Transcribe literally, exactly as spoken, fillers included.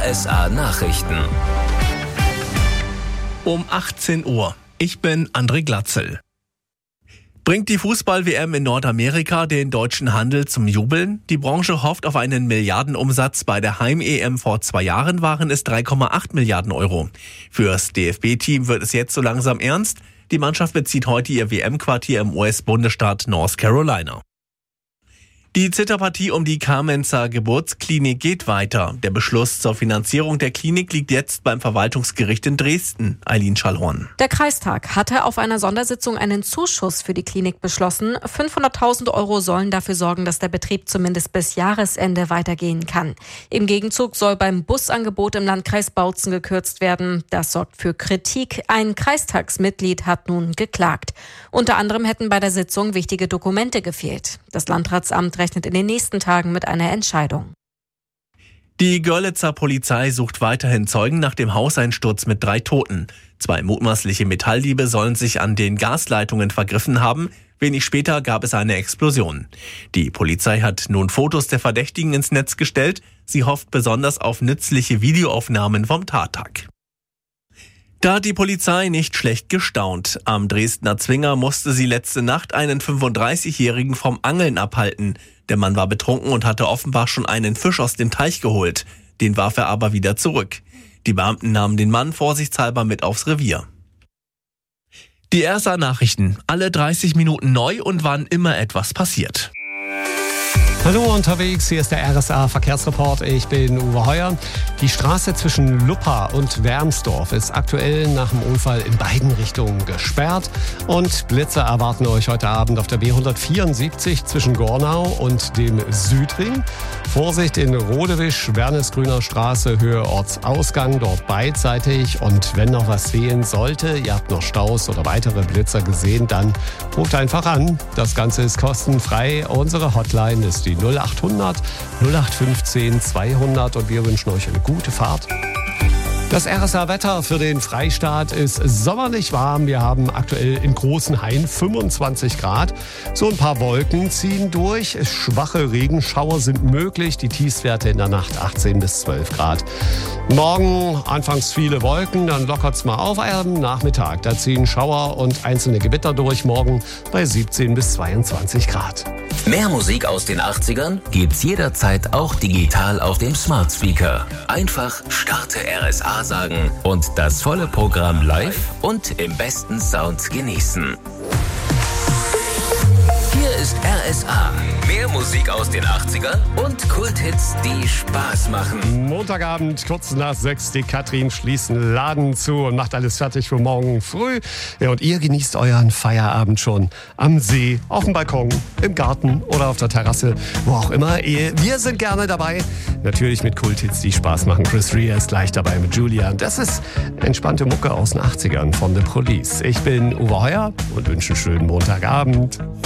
S A Nachrichten. Um achtzehn Uhr. Ich bin André Glatzel. Bringt die Fußball-W M in Nordamerika den deutschen Handel zum Jubeln? Die Branche hofft auf einen Milliardenumsatz. Bei der Heim-E M vor zwei Jahren waren es drei Komma acht Milliarden Euro. Fürs D F B-Team wird es jetzt so langsam ernst. Die Mannschaft bezieht heute ihr W M-Quartier im U S-Bundesstaat North Carolina. Die Zitterpartie um die Kamenzer Geburtsklinik geht weiter. Der Beschluss zur Finanzierung der Klinik liegt jetzt beim Verwaltungsgericht in Dresden. Eileen Schallhorn. Der Kreistag hatte auf einer Sondersitzung einen Zuschuss für die Klinik beschlossen. fünfhunderttausend Euro sollen dafür sorgen, dass der Betrieb zumindest bis Jahresende weitergehen kann. Im Gegenzug soll beim Busangebot im Landkreis Bautzen gekürzt werden. Das sorgt für Kritik. Ein Kreistagsmitglied hat nun geklagt. Unter anderem hätten bei der Sitzung wichtige Dokumente gefehlt. Das Landratsamt rechnet in den nächsten Tagen mit einer Entscheidung. Die Görlitzer Polizei sucht weiterhin Zeugen nach dem Hauseinsturz mit drei Toten. Zwei mutmaßliche Metalldiebe sollen sich an den Gasleitungen vergriffen haben. Wenig später gab es eine Explosion. Die Polizei hat nun Fotos der Verdächtigen ins Netz gestellt. Sie hofft besonders auf nützliche Videoaufnahmen vom Tattag. Da hat die Polizei nicht schlecht gestaunt. Am Dresdner Zwinger musste sie letzte Nacht einen fünfunddreißigjährigen vom Angeln abhalten. Der Mann war betrunken und hatte offenbar schon einen Fisch aus dem Teich geholt. Den warf er aber wieder zurück. Die Beamten nahmen den Mann vorsichtshalber mit aufs Revier. Die R S A-Nachrichten. Alle dreißig Minuten neu und wann immer etwas passiert. Hallo unterwegs, hier ist der R S A-Verkehrsreport. Ich bin Uwe Heuer. Die Straße zwischen Luppa und Wermsdorf ist aktuell nach dem Unfall in beiden Richtungen gesperrt. Und Blitzer erwarten euch heute Abend auf der B hundertvierundsiebzig zwischen Gornau und dem Südring. Vorsicht in Rodewisch, Wernesgrüner Straße, Höhe Ortsausgang, dort beidseitig. Und wenn noch was fehlen sollte, ihr habt noch Staus oder weitere Blitzer gesehen, dann ruft einfach an. Das Ganze ist kostenfrei. Unsere Hotline ist die null acht hundert null acht fünfzehn zweihundert und wir wünschen euch eine gute Fahrt. Das R S A-Wetter für den Freistaat ist sommerlich warm. Wir haben aktuell in Großenhain fünfundzwanzig Grad. So ein paar Wolken ziehen durch. Schwache Regenschauer sind möglich. Die Tiefstwerte in der Nacht achtzehn bis zwölf Grad. Morgen anfangs viele Wolken, dann lockert es mal auf. Am Nachmittag, da ziehen Schauer und einzelne Gewitter durch. Morgen bei siebzehn bis zweiundzwanzig Grad. Mehr Musik aus den achtzigern gibt's jederzeit auch digital auf dem Smart Speaker. Einfach Starte R S A sagen und das volle Programm live und im besten Sound genießen. Hier ist R S A. Mehr Musik aus den achtzigern und Kulthits, die Spaß machen. Montagabend, kurz nach sechs, die Katrin schließt den Laden zu und macht alles fertig für morgen früh. Ja, und ihr genießt euren Feierabend schon am See, auf dem Balkon, im Garten oder auf der Terrasse, wo auch immer. Wir sind gerne dabei. Natürlich mit Kulthits, die Spaß machen. Chris Rea ist gleich dabei mit Julia. Das ist entspannte Mucke aus den achtzigern von The Police. Ich bin Uwe Heuer und wünsche einen schönen Montagabend.